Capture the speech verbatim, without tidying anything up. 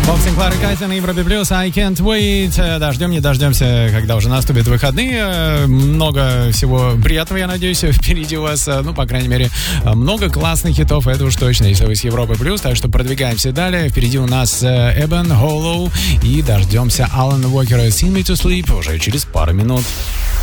Синклар и Катя на Европе Плюс, I can't wait. Дождем, не дождемся, когда уже наступят выходные. Много всего приятного, я надеюсь, впереди у вас. Ну, по крайней мере, много классных хитов, это уж точно, если вы с Европы Плюс. Так что продвигаемся далее. Впереди у нас Эбен, Hollow и дождемся Алана Уокера Sing Me to Sleep уже через пару минут.